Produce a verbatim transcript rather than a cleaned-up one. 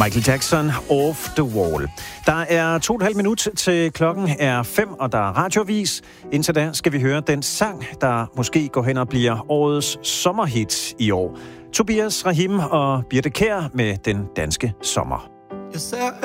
Michael Jackson, Off the Wall. Der er to og et halvt minut til klokken er fem, og der er radiovis. Indtil da skal vi høre den sang, der måske går hen og bliver årets sommerhit i år. Tobias Rahim og Birthe Kjær med Den Danske Sommer.